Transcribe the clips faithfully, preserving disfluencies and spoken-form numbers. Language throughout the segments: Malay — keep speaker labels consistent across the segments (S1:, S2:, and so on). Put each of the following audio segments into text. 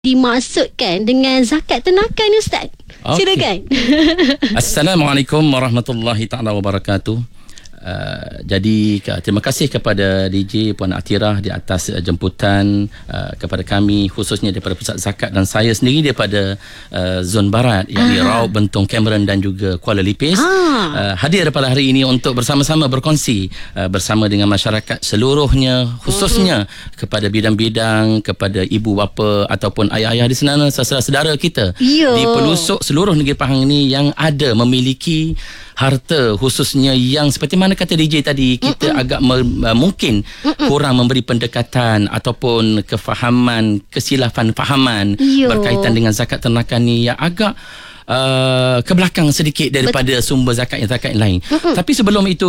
S1: dimaksudkan dengan zakat ternakan, Ustaz? Okay. Silakan.
S2: Assalamualaikum warahmatullahi taala wabarakatuh. Uh, jadi terima kasih kepada D J Puan Atirah di atas uh, jemputan uh, kepada kami, khususnya daripada Pusat Zakat dan saya sendiri daripada uh, Zon Barat, yakni ah. Raub, Bentong, Cameron dan juga Kuala Lipis, ah. uh, hadir pada hari ini untuk bersama-sama berkongsi uh, bersama dengan masyarakat seluruhnya, khususnya mm-hmm. kepada bidang-bidang, kepada ibu bapa ataupun ayah-ayah di sana, saudara-saudara kita Yo. di pelosok seluruh negeri Pahang ini yang ada memiliki harta, khususnya yang seperti mana kata D J tadi, kita Mm-mm. agak me- mungkin Mm-mm. kurang memberi pendekatan ataupun kefahaman, kesilafan fahaman Yo. berkaitan dengan zakat ternakan ni yang agak Uh, ke belakang sedikit daripada Bet- sumber zakat yang zakat yang lain. Mm-mm. Tapi sebelum itu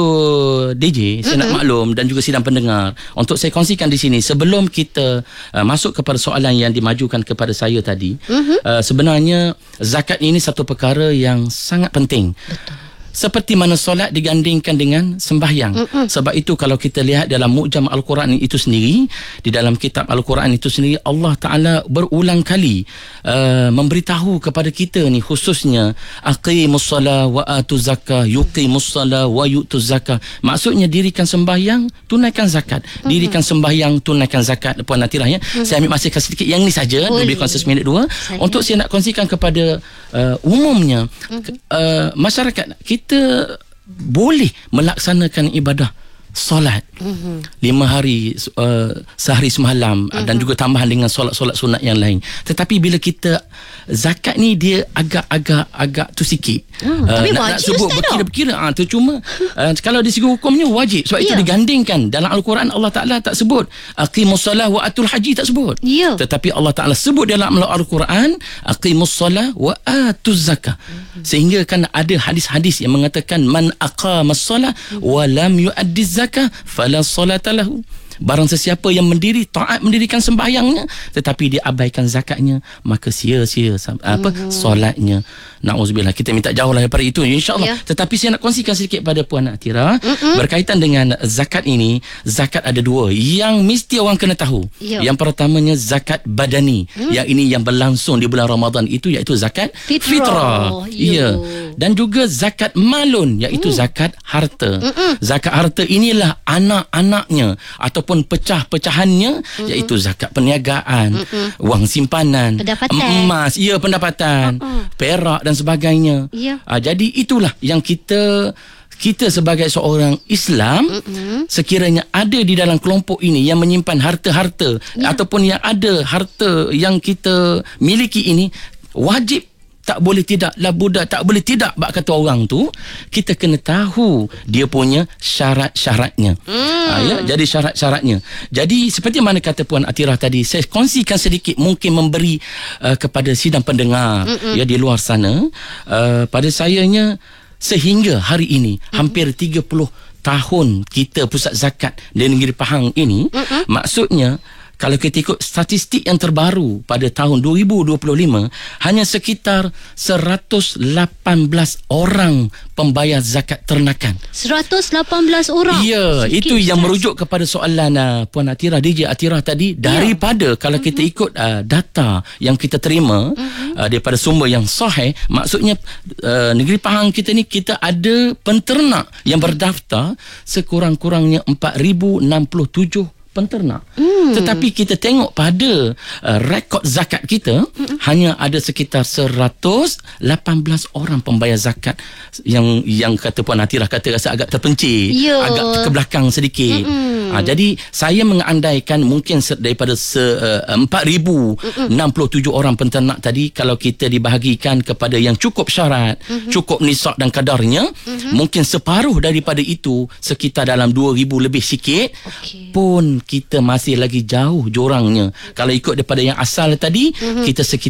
S2: D J, saya Mm-mm. nak maklum dan juga sidang pendengar, untuk saya kongsikan di sini sebelum kita uh, masuk kepada soalan yang dimajukan kepada saya tadi, uh, sebenarnya zakat ini satu perkara yang sangat penting. Betul. Seperti mana solat digandingkan dengan sembahyang. Mm-mm. Sebab itu kalau kita lihat dalam Mu'jam Al-Quran itu sendiri, di dalam kitab Al-Quran itu sendiri, Allah Ta'ala berulang kali uh, memberitahu kepada kita ni, khususnya aqimus salah wa atuz zakah, yuqimus salah wa yu'tuz zakah. Maksudnya dirikan sembahyang, tunaikan zakat. Mm-hmm. Dirikan sembahyang, tunaikan zakat. Puan Atirah ya. Mm-hmm. Saya ambil masa sedikit yang ni saja, lebih kurang seminit dua, saya. untuk saya nak kongsikan kepada uh, umumnya mm-hmm. uh, masyarakat kita kita boleh melaksanakan ibadah solat mm-hmm. lima hari uh, sehari semalam mm-hmm. dan juga tambahan dengan solat-solat sunat yang lain. Tetapi bila kita zakat ni dia agak-agak agak tu sikit. Hmm, uh, tapi nak, nak sebut berkira-berkira ah tu cuma uh, kalau di segi hukumnya wajib. Sebab yeah. itu digandingkan dalam Al-Quran, Allah Taala tak sebut aqimus salah wa atul haji, tak sebut. Yeah. Tetapi Allah Taala sebut dalam Al-Quran aqimus salah wa atuz zakah. Hmm. Sehingga kan ada hadis-hadis yang mengatakan man aqamas salah hmm. wa lam yu'addiz zakah fala salata lahu. Barang sesiapa yang mendiri taat mendirikan sembahyangnya tetapi dia abaikan zakatnya, maka sia-sia apa mm-hmm. solatnya. Nauzubillah, kita minta jauh lah daripada itu insya-Allah. Yeah. Tetapi saya nak kongsikan sikit pada Puan Atirah mm-hmm. berkaitan dengan zakat ini. Zakat ada dua yang mesti orang kena tahu. Yeah. Yang pertamanya zakat badani, mm. yang ini yang berlangsung di bulan Ramadan itu, iaitu zakat fitrah. fitrah. Ya. Dan juga zakat malun, iaitu mm. zakat harta. Mm-mm. Zakat harta inilah anak-anaknya ataupun pecah-pecahannya, mm-hmm. iaitu zakat perniagaan, mm-hmm. wang simpanan, pendapatan. emas, ya pendapatan, uh-uh. perak dan sebagainya. Yeah. Uh, jadi itulah yang kita kita sebagai seorang Islam, mm-hmm. sekiranya ada di dalam kelompok ini yang menyimpan harta-harta yeah. ataupun yang ada harta yang kita miliki ini, wajib tak boleh tidak, lah budak tak boleh tidak, bak kata orang tu, kita kena tahu dia punya syarat-syaratnya. Hmm. Ha, ya, jadi syarat-syaratnya. Jadi seperti mana kata Puan Atirah tadi, saya kongsikan sedikit mungkin memberi uh, kepada sidang pendengar Mm-mm. ya di luar sana. Uh, pada sayanya sehingga hari ini Mm-mm. hampir tiga puluh tahun kita Pusat Zakat di negeri Pahang ini, Mm-mm. maksudnya kalau kita ikut statistik yang terbaru pada tahun dua ribu dua puluh lima, hanya sekitar seratus lapan belas orang pembayar zakat ternakan.
S1: seratus lapan belas orang?
S2: Ya, sikit itu yang merujuk kepada soalan uh, Puan Atirah, D J Atirah tadi. Daripada, ya. kalau kita ikut uh, data yang kita terima uh-huh. uh, daripada sumber yang sahih, maksudnya uh, negeri Pahang kita ni, kita ada penternak yang berdaftar sekurang-kurangnya empat ribu enam puluh tujuh penternak. Hmm. Tetapi kita tengok pada uh, rekod zakat kita, hmm. hanya ada sekitar seratus lapan belas orang pembayar zakat yang yang kata Puan Atirah kata rasa agak terpencil, Yo. agak ke belakang sedikit. Hmm. Ha, jadi saya mengandaikan mungkin daripada se, uh, empat ribu enam puluh tujuh orang penternak tadi, kalau kita dibahagikan kepada yang cukup syarat, hmm. cukup nisab dan kadarnya, hmm. mungkin separuh daripada itu, sekitar dalam dua ribu lebih sikit, okay. pun kita masih lagi jauh jurangnya. Kalau ikut daripada yang asal tadi, mm-hmm. kita sekitar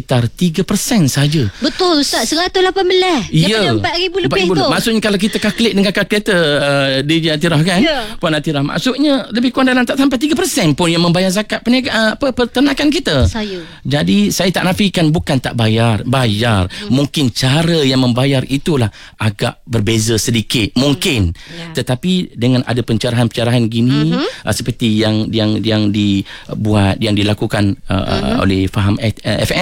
S2: sekitar tiga peratus saja.
S1: Betul Ustaz, seratus lapan belas
S2: Ya,
S1: daripada empat ribu lebih tu.
S2: Maksudnya kalau kita kalkulate dengan kalkulator uh, D J Atirah kan,
S1: Ya.
S2: Puan Atirah, maksudnya lebih kurang dalam tak sampai tiga peratus pun yang membayar zakat perniagaan, apa, peternakan kita.
S1: Saya.
S2: Jadi saya tak nafikan bukan tak bayar, bayar. Hmm. Mungkin cara yang membayar itulah agak berbeza sedikit, mungkin.
S1: Ya.
S2: Tetapi dengan ada pencerahan-pencerahan gini, uh-huh. uh, seperti yang yang yang dibuat, yang dilakukan uh, uh-huh. oleh Faham F M